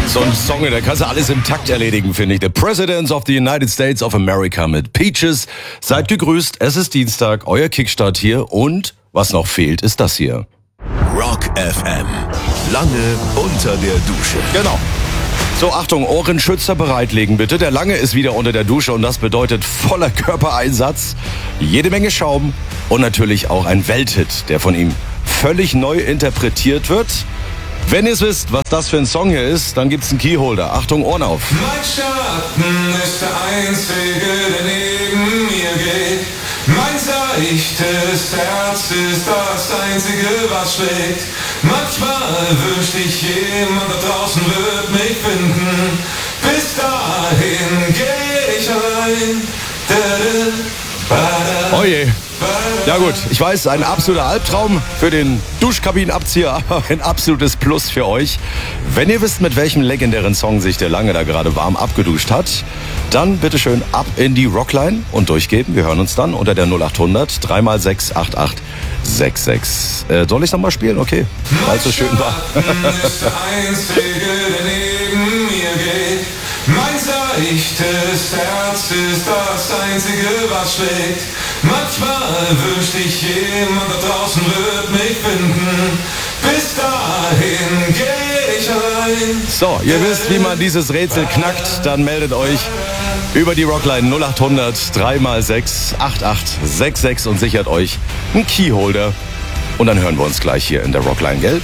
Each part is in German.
So ein Song, da kannst du alles im Takt erledigen, finde ich. The Presidents of the United States of America mit Peaches. Seid gegrüßt, es ist Dienstag, euer Kickstart hier und was noch fehlt, ist das hier. Rock FM. Lange unter der Dusche. Genau. So, Achtung, Ohrenschützer bereitlegen bitte. Der Lange ist wieder unter der Dusche und das bedeutet voller Körpereinsatz, jede Menge Schaum und natürlich auch ein Welthit, der von ihm völlig neu interpretiert wird. Wenn ihr es wisst, was das für ein Song hier ist, dann gibt's einen Keyholder. Achtung, Ohren auf. Mein Schatten ist der Einzige, der neben mir geht. Mein seichtes Herz ist das Einzige, was schlägt. Manchmal wünscht ich, jemand da draußen wird mich finden. Bis dahin geh ich allein. Oh je. Ja gut, ich weiß, ein absoluter Albtraum für den Duschkabinenabzieher, aber ein absolutes Plus für euch. Wenn ihr wisst, mit welchem legendären Song sich der Lange da gerade warm abgeduscht hat, dann bitteschön ab in die Rockline und durchgeben. Wir hören uns dann unter der 0800 3x6 8866. Soll ich nochmal spielen? Okay, weil es so schön war. Ist der Einzige, der neben mir geht. Mein seichtes Herz ist das Einzige, was schlägt. Manchmal wünscht ich, jemand da draußen wird mich finden. Bis dahin geh ich allein. So, ihr wisst, wie man dieses Rätsel knackt, dann meldet euch über die Rockline 0800 3x6 8866 und sichert euch einen Keyholder. Und dann hören wir uns gleich hier in der Rockline, gell?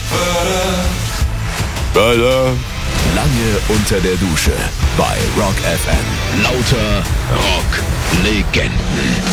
Lange unter der Dusche bei Rock FM. Lauter Rock-Legenden.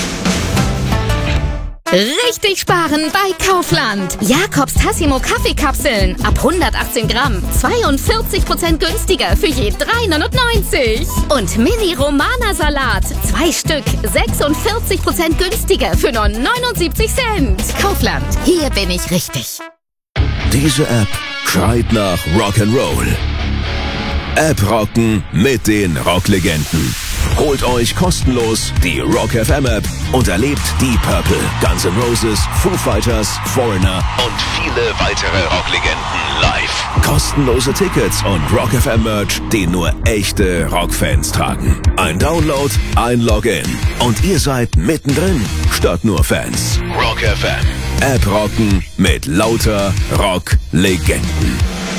Richtig sparen bei Kaufland. Jakobs Tassimo Kaffeekapseln ab 118 Gramm. 42% günstiger für je 3,99. Und Mini Romana Salat. 2 Stück. 46% günstiger für nur 79 Cent. Kaufland. Hier bin ich richtig. Diese App schreit nach Rock'n'Roll. App rocken mit den Rocklegenden. Holt euch kostenlos die Rock FM App und erlebt die Purple, Guns N' Roses, Foo Fighters, Foreigner und viele weitere Rocklegenden live. Kostenlose Tickets und Rock FM Merch, den nur echte Rockfans tragen. Ein Download, ein Login und ihr seid mittendrin statt nur Fans. Rock FM. App rocken mit lauter Rocklegenden.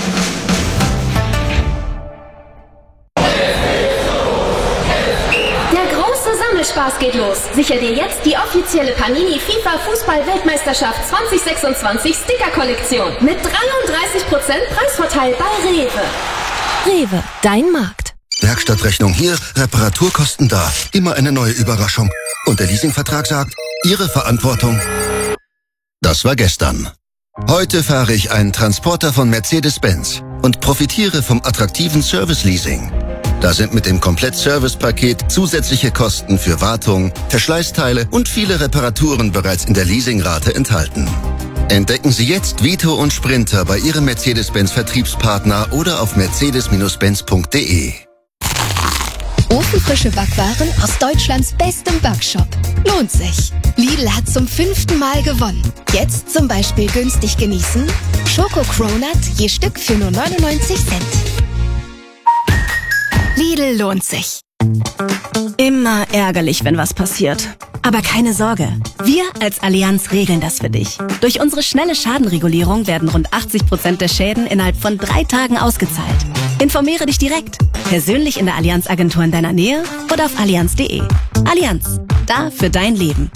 Spaß geht los. Sicher dir jetzt die offizielle Panini FIFA Fußball-Weltmeisterschaft 2026 Sticker-Kollektion mit 33% Preisvorteil bei Rewe. Rewe, dein Markt. Werkstattrechnung hier, Reparaturkosten da. Immer eine neue Überraschung. Und der Leasingvertrag sagt, Ihre Verantwortung. Das war gestern. Heute fahre ich einen Transporter von Mercedes-Benz und profitiere vom attraktiven Service-Leasing. Da sind mit dem Komplett-Service-Paket zusätzliche Kosten für Wartung, Verschleißteile und viele Reparaturen bereits in der Leasingrate enthalten. Entdecken Sie jetzt Vito und Sprinter bei Ihrem Mercedes-Benz-Vertriebspartner oder auf mercedes-benz.de. Ofenfrische Backwaren aus Deutschlands bestem Backshop. Lohnt sich. Lidl hat zum 5. Mal gewonnen. Jetzt zum Beispiel günstig genießen Schoko Cronut je Stück für nur 99 Cent. Lidl lohnt sich. Immer ärgerlich, wenn was passiert. Aber keine Sorge, wir als Allianz regeln das für dich. Durch unsere schnelle Schadenregulierung werden rund 80% der Schäden innerhalb von 3 Tagen ausgezahlt. Informiere dich direkt, persönlich in der Allianz-Agentur in deiner Nähe oder auf allianz.de. Allianz, da für dein Leben.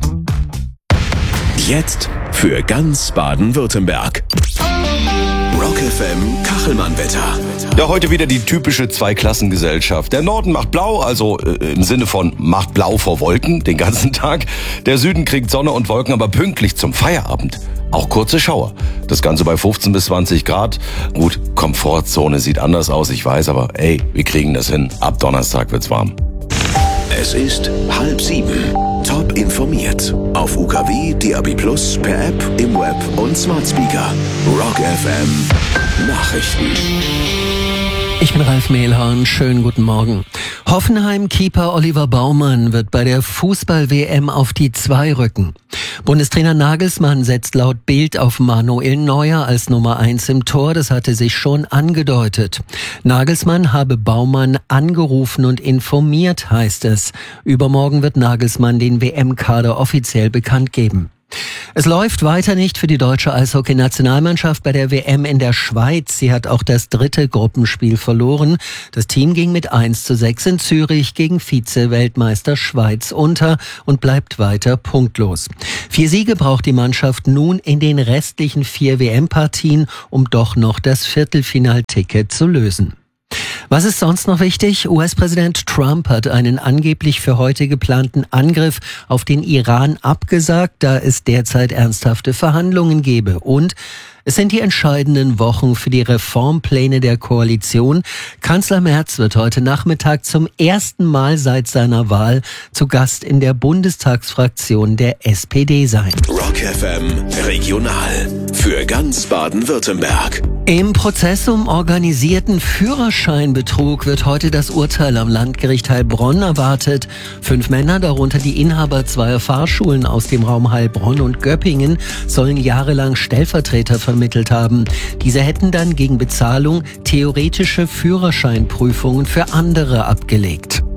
Jetzt für ganz Baden-Württemberg. Rock FM Kachelmann-Wetter. Ja, heute wieder die typische Zweiklassengesellschaft. Der Norden macht blau, also im Sinne von macht blau vor Wolken den ganzen Tag. Der Süden kriegt Sonne und Wolken, aber pünktlich zum Feierabend auch kurze Schauer. Das Ganze bei 15 bis 20 Grad. Gut, Komfortzone sieht anders aus, ich weiß, aber ey, wir kriegen das hin. Ab Donnerstag wird's warm. Es ist 6:30. Top informiert. Auf UKW, DAB+, per App, im Web und Smart Speaker. Rock FM Nachrichten. Ich bin Ralf Mehlhorn, schönen guten Morgen. Hoffenheim-Keeper Oliver Baumann wird bei der Fußball-WM auf die 2 rücken. Bundestrainer Nagelsmann setzt laut Bild auf Manuel Neuer als Nummer 1 im Tor. Das hatte sich schon angedeutet. Nagelsmann habe Baumann angerufen und informiert, heißt es. Übermorgen wird Nagelsmann den WM-Kader offiziell bekannt geben. Es läuft weiter nicht für die deutsche Eishockey-Nationalmannschaft bei der WM in der Schweiz. Sie hat auch das 3. Gruppenspiel verloren. Das Team ging mit 1:6 in Zürich gegen Vize-Weltmeister Schweiz unter und bleibt weiter punktlos. 4 Siege braucht die Mannschaft nun in den restlichen 4 WM-Partien, um doch noch das Viertelfinalticket zu lösen. Was ist sonst noch wichtig? US-Präsident Trump hat einen angeblich für heute geplanten Angriff auf den Iran abgesagt, da es derzeit ernsthafte Verhandlungen gebe. Und es sind die entscheidenden Wochen für die Reformpläne der Koalition. Kanzler Merz wird heute Nachmittag zum ersten Mal seit seiner Wahl zu Gast in der Bundestagsfraktion der SPD sein. Rock FM Regional für ganz Baden-Württemberg. Im Prozess um organisierten Führerscheinbetrug wird heute das Urteil am Landgericht Heilbronn erwartet. 5 Männer, darunter die Inhaber 2 Fahrschulen aus dem Raum Heilbronn und Göppingen, sollen jahrelang Stellvertreter vermittelt haben. Diese hätten dann gegen Bezahlung theoretische Führerscheinprüfungen für andere abgelegt.